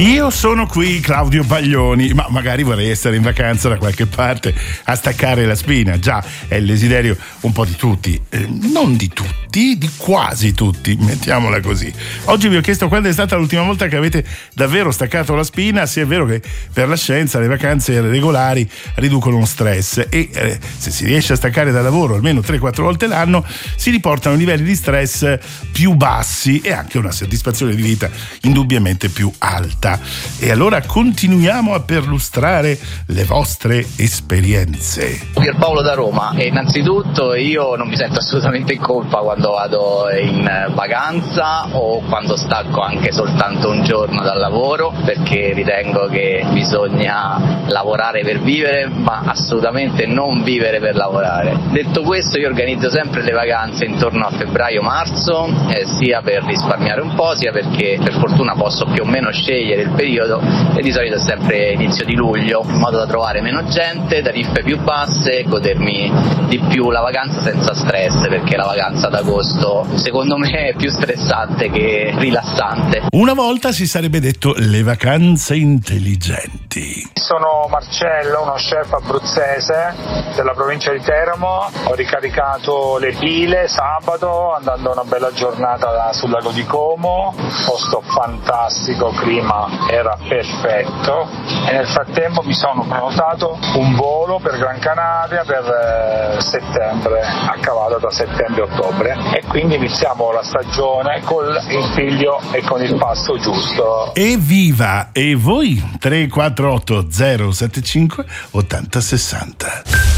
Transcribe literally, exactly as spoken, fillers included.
Io sono qui, Claudio Baglioni, ma magari vorrei essere in vacanza da qualche parte a staccare la spina. Già, è il desiderio un po' di tutti, eh, non di tutti, di quasi tutti, mettiamola così. Oggi vi ho chiesto quando è stata l'ultima volta che avete davvero staccato la spina, se è vero che per la scienza le vacanze regolari riducono lo stress e eh, se si riesce a staccare dal lavoro almeno tre quattro volte l'anno si riportano livelli di stress più bassi e anche una soddisfazione di vita indubbiamente più alta. E allora continuiamo a perlustrare le vostre esperienze. Pierpaolo da Roma, e innanzitutto io non mi sento assolutamente in colpa quando vado in vacanza o quando stacco anche soltanto un giorno dal lavoro, perché ritengo che bisogna lavorare per vivere, ma assolutamente non vivere per lavorare. Detto questo, io organizzo sempre le vacanze intorno a febbraio-marzo, eh, sia per risparmiare un po', sia perché per fortuna posso più o meno scegliere il periodo, e di solito è sempre inizio di luglio, in modo da trovare meno gente, tariffe più basse e godermi di più la vacanza senza stress, perché la vacanza d'agosto secondo me è più stressante che rilassante. Una volta si sarebbe detto le vacanze intelligenti. Sono Marcello, uno chef abruzzese della provincia di Teramo. Ho ricaricato le pile sabato andando una bella giornata sul lago di Como, posto fantastico, clima era perfetto, e nel frattempo mi sono prenotato un volo per Gran Canaria per eh, settembre, a cavallo tra settembre e ottobre, e quindi iniziamo la stagione con il figlio e con il pasto giusto. Evviva! E voi? tre quattro otto zero sette cinque ottanta sessanta.